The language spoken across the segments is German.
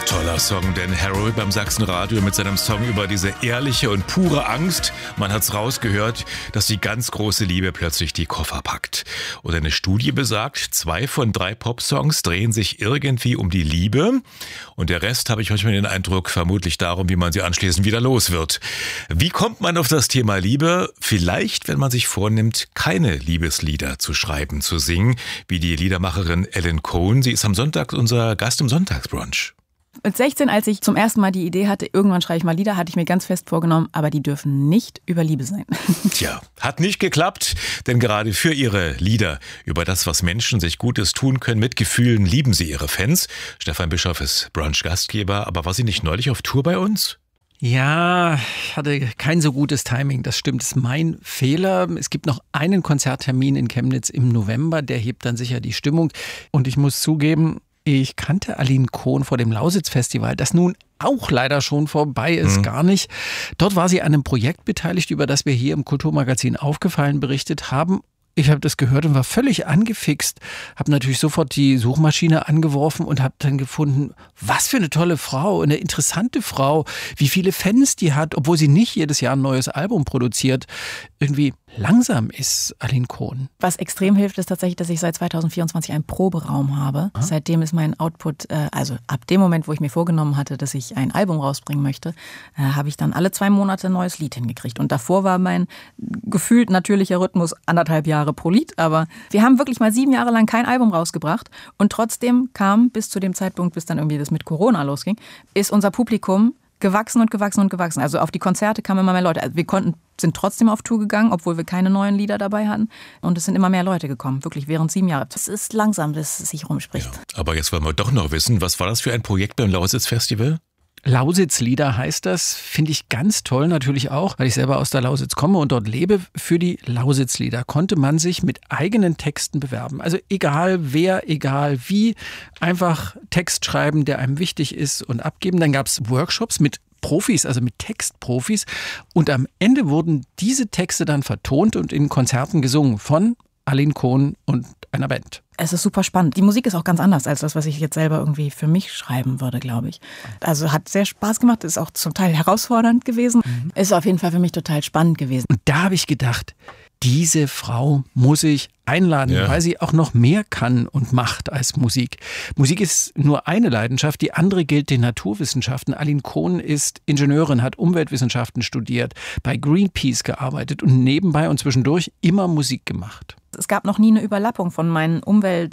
Toller Song, Dan Harrow beim Sachsenradio mit seinem Song über diese ehrliche und pure Angst. Man hat's rausgehört, dass die ganz große Liebe plötzlich die Koffer packt. Und eine Studie besagt, 2 von 3 Popsongs drehen sich irgendwie um die Liebe. Und der Rest, habe ich manchmal den Eindruck, vermutlich darum, wie man sie anschließend wieder los wird. Wie kommt man auf das Thema Liebe? Vielleicht, wenn man sich vornimmt, keine Liebeslieder zu schreiben, zu singen, wie die Liedermacherin Ellen Cohen. Sie ist am Sonntag unser Gast im Sonntagsbrunch. Mit 16, als ich zum ersten Mal die Idee hatte, irgendwann schreibe ich mal Lieder, hatte ich mir ganz fest vorgenommen, aber die dürfen nicht über Liebe sein. Tja, hat nicht geklappt, denn gerade für ihre Lieder über das, was Menschen sich Gutes tun können, mit Gefühlen lieben sie ihre Fans. Stefan Bischoff ist Brunch-Gastgeber, aber war sie nicht neulich auf Tour bei uns? Ja, ich hatte kein so gutes Timing, das stimmt, das ist mein Fehler. Es gibt noch einen Konzerttermin in Chemnitz im November, der hebt dann sicher die Stimmung. Und ich muss zugeben, ich kannte Aline Cohen vor dem Lausitz-Festival, das nun auch leider schon vorbei ist, gar nicht. Dort war sie an einem Projekt beteiligt, über das wir hier im Kulturmagazin Aufgefallen berichtet haben. Ich habe das gehört und war völlig angefixt, habe natürlich sofort die Suchmaschine angeworfen und habe dann gefunden, was für eine tolle Frau, eine interessante Frau, wie viele Fans die hat, obwohl sie nicht jedes Jahr ein neues Album produziert. Irgendwie langsam ist Aline Cohen. Was extrem hilft, ist tatsächlich, dass ich seit 2024 einen Proberaum habe. Aha. Seitdem ist mein Output, also ab dem Moment, wo ich mir vorgenommen hatte, dass ich ein Album rausbringen möchte, habe ich dann alle 2 Monate ein neues Lied hingekriegt. Und davor war mein gefühlt natürlicher Rhythmus 1,5 Jahre pro Lied. Aber wir haben wirklich mal 7 Jahre lang kein Album rausgebracht. Und trotzdem kam bis zu dem Zeitpunkt, bis dann irgendwie das mit Corona losging, ist unser Publikum gewachsen und gewachsen und gewachsen. Also auf die Konzerte kamen immer mehr Leute. Also wir sind trotzdem auf Tour gegangen, obwohl wir keine neuen Lieder dabei hatten. Und es sind immer mehr Leute gekommen, wirklich während 7 Jahren. Es ist langsam, dass es sich rumspricht. Ja, aber jetzt wollen wir doch noch wissen, was war das für ein Projekt beim Lausitz-Festival? Lausitz-Lieder heißt das, finde ich ganz toll natürlich auch, weil ich selber aus der Lausitz komme und dort lebe. Für die Lausitz-Lieder konnte man sich mit eigenen Texten bewerben. Also egal wer, egal wie, einfach Text schreiben, der einem wichtig ist und abgeben. Dann gab es Workshops mit Profis, also mit Textprofis. Und am Ende wurden diese Texte dann vertont und in Konzerten gesungen von Aline Cohen und einer Band. Es ist super spannend. Die Musik ist auch ganz anders als das, was ich jetzt selber irgendwie für mich schreiben würde, glaube ich. Also hat sehr Spaß gemacht, ist auch zum Teil herausfordernd gewesen. Ist auf jeden Fall für mich total spannend gewesen. Und da habe ich gedacht, diese Frau muss ich einladen, weil sie auch noch mehr kann und macht als Musik. Musik ist nur eine Leidenschaft, die andere gilt den Naturwissenschaften. Aline Cohen ist Ingenieurin, hat Umweltwissenschaften studiert, bei Greenpeace gearbeitet und nebenbei und zwischendurch immer Musik gemacht. Es gab noch nie eine Überlappung von meinem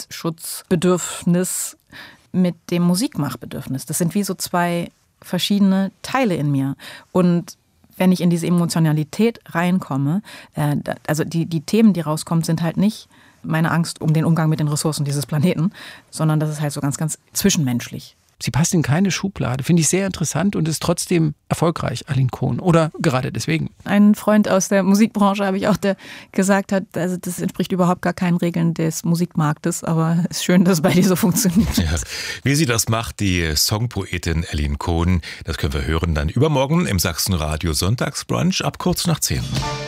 Umweltschutzbedürfnis mit dem Musikmachbedürfnis. Das sind wie so 2 verschiedene Teile in mir. Und wenn ich in diese Emotionalität reinkomme, also die Themen, die rauskommen, sind halt nicht meine Angst um den Umgang mit den Ressourcen dieses Planeten, sondern das ist halt so ganz, ganz zwischenmenschlich. Sie passt in keine Schublade, finde ich sehr interessant und ist trotzdem erfolgreich, Aline Cohen. Oder gerade deswegen. Ein Freund aus der Musikbranche habe ich auch, der gesagt hat, also das entspricht überhaupt gar keinen Regeln des Musikmarktes, aber es ist schön, dass es bei dir so funktioniert. Ja, wie sie das macht, die Songpoetin Aline Cohen, das können wir hören dann übermorgen im Sachsenradio Sonntagsbrunch ab kurz nach 10.